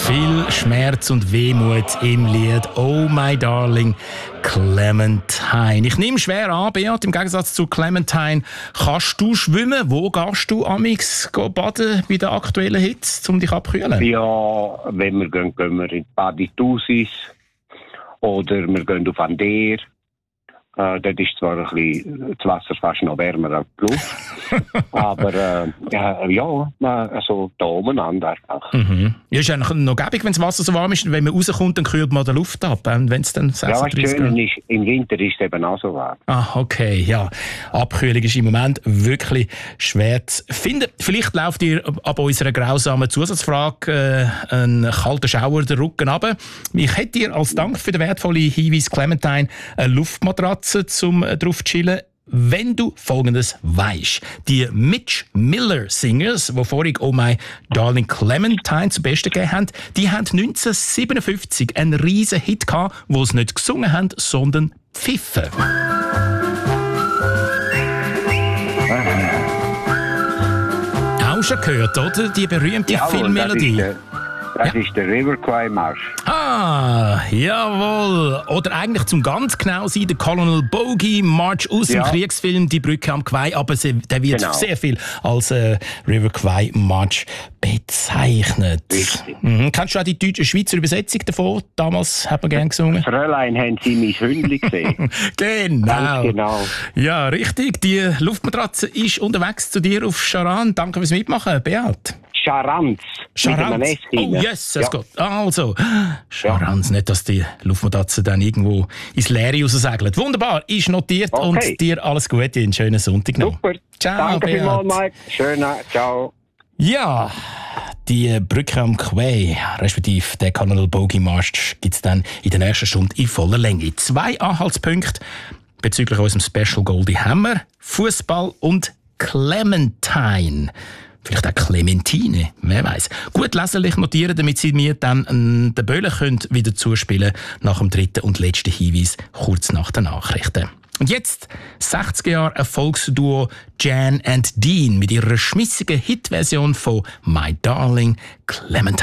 Viel Schmerz und Wehmut im Lied «Oh my darling Clementine». Ich nehme schwer an, Beat, im Gegensatz zu Clementine. Kannst du schwimmen? Wo gehst du amix baden bei den aktuellen Hits, um dich abzukühlen? Ja, wenn wir gehen wir in Baditusis oder wir gehen auf Ander. Dort ist zwar ein bisschen das Wasser fast noch wärmer als die Luft. Aber also da umeinander einfach. Mhm. Ja, ist eigentlich noch gäbig, wenn das Wasser so warm ist. Wenn man rauskommt, dann kühlt man die Luft ab. Wenn es dann 36 ja, schön ist, im Winter ist es eben auch so warm. Ah, okay, ja. Abkühlung ist im Moment wirklich schwer zu finden. Vielleicht läuft dir ab unserer grausamen Zusatzfrage ein kalter Schauer den Rücken runter. Ich hätte dir als Dank für den wertvollen Hinweis Clementine eine Luftmatratze zum drauf chillen, wenn du Folgendes weisst. Die Mitch Miller Singers, die vorhin «Oh my darling Clementine» zum Besten gegeben haben, die haben 1957 einen riesen Hit gehabt, wo sie nicht gesungen haben, sondern pfiffen. Auch schon gehört, oder? Die berühmte Filmmelodie. Das ist der River Kwai Marsch. Ah, jawohl. Oder eigentlich zum ganz genau sein, der Colonel Bogey March aus dem Kriegsfilm «Die Brücke am Kwai», aber der wird sehr viel als River Kwai March bezeichnet. Richtig. Kennst du auch die deutsche Schweizer Übersetzung davon? Damals hat man gerne gesungen. Fräulein, haben Sie mein Hündli gesehen? Genau. Ganz genau. Ja, richtig. Die Luftmatratze ist unterwegs zu dir auf Charan. Danke fürs Mitmachen, Beat. Charanz. Charanz. Oh yes, es geht. Also, Charanz, nicht, dass die Luftmatratze dann irgendwo ins Leere raussegelt. Wunderbar, ist notiert und dir alles Gute, einen schönen Sonntag noch. Super. Ciao, danke vielmals, Mike. Schöner, ciao. Ja, die Brücke am Quai, respektive der Colonel Bogey Marsch, gibt es dann in der nächsten Stunde in voller Länge. 2 Anhaltspunkte bezüglich unserem Special Goldie Hammer, Fußball und Clementine. Vielleicht auch Clementine, wer weiß. Gut leserlich notieren, damit Sie mir dann den Böllen wieder zuspielen nach dem dritten und letzten Hinweis, kurz nach den Nachrichten. Und jetzt 60 Jahre Erfolgsduo Jan and Dean mit ihrer schmissigen Hitversion von «My Darling Clementine».